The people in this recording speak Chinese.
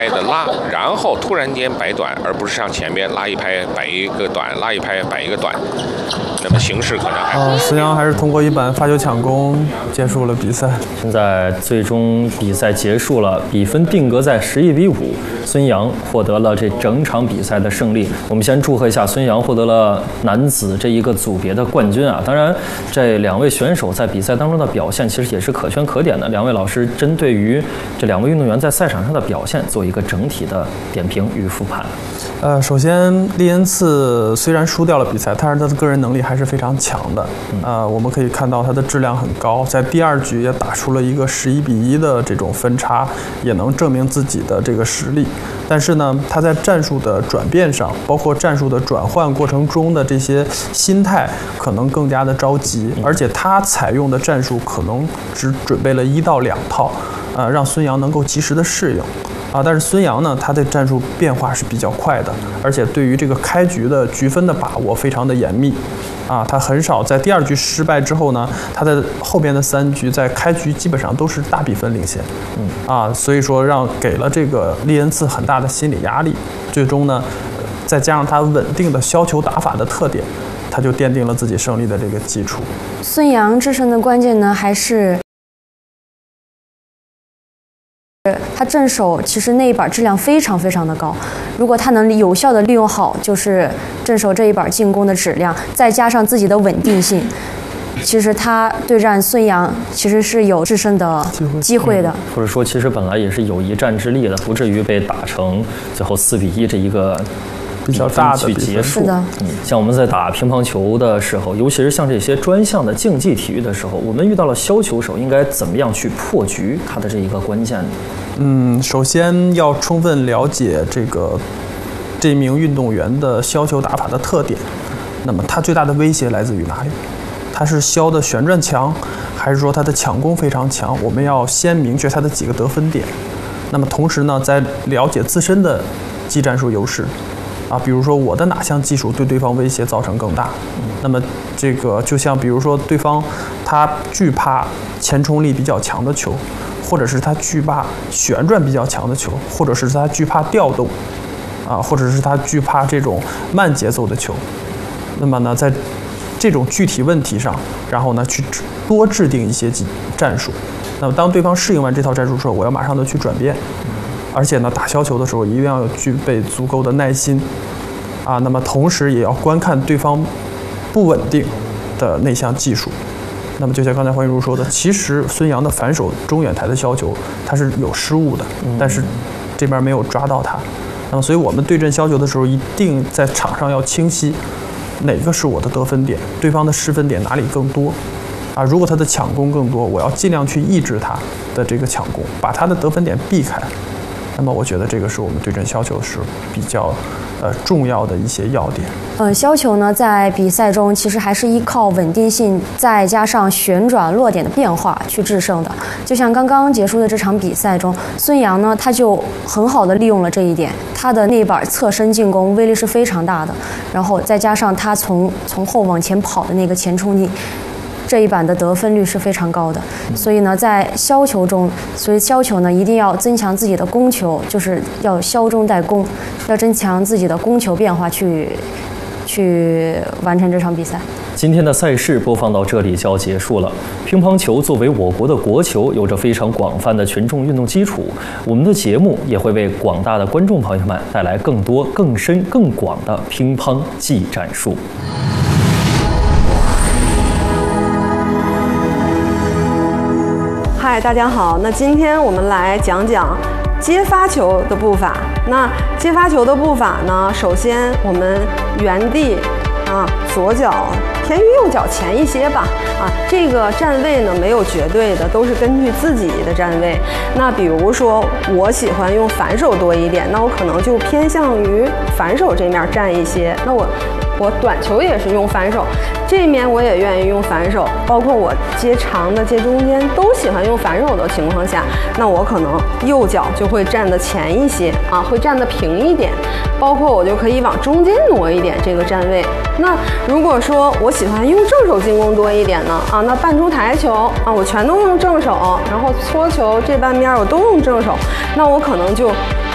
的拉，然后突然间摆短，而不是上前边拉一拍摆一个短，拉一拍摆一个短，那么形势可能还孙杨还是通过一板发球抢攻结束了比赛。 现在最终比赛结束了，比分定格在11-5，孙杨获得了这整场比赛的胜利。我们先祝贺一下孙杨获得了男子这一个组别的冠军啊！当然，这两位选手在比赛当中的表现其实也是可圈可点的。两位老师针对于这两位运动员在赛场上的表现做一个整体的点评与复盘。 首先，利恩茨虽然输掉了比赛，但是他的个人能力还是非常强的。我们可以看到他的质量很高，在第二局也打出了一个11-1的这种分差，也能证明自己的这个实力。但是呢，他在战术的转变上，包括战术的转换过程中的这些心态，可能更加的着急，而且他采用的战术可能只准备了1到2套，让孙杨能够及时的适应。但是孙杨呢，他的战术变化是比较快的，而且对于这个开局的局分的把握非常的严密，他很少在第二局失败之后呢，他在后边的3局在开局基本上都是大比分领先，所以说给了这个利恩茨很大的心理压力，最终呢，再加上他稳定的削球打法的特点，他就奠定了自己胜利的这个基础。 孙杨制胜的关键呢，还是他正手其实那一板质量非常非常的高，如果他能有效的利用好就是正手这一板进攻的质量，再加上自己的稳定性，其实他对战孙杨其实是有制胜的机会的， 或者说其实本来也是有一战之力的，不至于被打成最后4-1这一个比较大的去结束。 是的， 像我们在打乒乓球的时候，尤其是像这些专项的竞技体育的时候，我们遇到了削球手，应该怎么样去破局？它的这一个关键。 首先要充分了解这名运动员的削球打法的特点。那么他最大的威胁来自于哪里？他是削的旋转强，还是说他的抢攻非常强？我们要先明确他的几个得分点。那么同时呢，在了解自身的技战术优势。比如说我的哪项技术对对方威胁造成更大？那么这个就像比如说对方他惧怕前冲力比较强的球，或者是他惧怕旋转比较强的球，或者是他惧怕调动，或者是他惧怕这种慢节奏的球。那么呢，在这种具体问题上，然后呢去多制定一些战术。那么当对方适应完这套战术之后，我要马上的去转变。而且呢，打削球的时候一定要具备足够的耐心，那么同时也要观看对方不稳定的那项技术。那么就像刚才黄玉茹说的，其实孙杨的反手中远台的削球他是有失误的，但是这边没有抓到他。那么所以我们对阵削球的时候，一定在场上要清晰哪个是我的得分点，对方的失分点哪里更多。如果他的抢攻更多，我要尽量去抑制他的这个抢攻，把他的得分点避开。那么我觉得这个是我们对阵削球时比较重要的一些要点。 削球呢，在比赛中其实还是依靠稳定性，再加上旋转落点的变化去制胜的。就像刚刚结束的这场比赛中，孙杨呢，他就很好的利用了这一点，他的那板侧身进攻威力是非常大的，然后再加上他从后往前跑的那个前冲力。这一板的得分率是非常高的，所以呢，在削球中，削球呢一定要增强自己的攻球，就是要削中带攻，要增强自己的攻球变化去完成这场比赛。 今天的赛事播放到这里就要结束了。乒乓球作为我国的国球，有着非常广泛的群众运动基础。我们的节目也会为广大的观众朋友们带来更多、更深、更广的乒乓技战术。 嗨，大家好。那今天我们来讲讲接发球的步伐。那接发球的步伐呢，首先我们原地左脚偏于右脚前一些吧。这个站位呢没有绝对的，都是根据自己的站位。那比如说我喜欢用反手多一点，那我可能就偏向于反手这面站一些。那我短球也是用反手，这面我也愿意用反手，包括我接长的、接中间都喜欢用反手的情况下，那我可能右脚就会站得前一些会站得平一点，包括我就可以往中间挪一点这个站位。那如果说我喜欢用正手进攻多一点呢那半出台球我全都用正手，然后搓球这半边我都用正手，那我可能就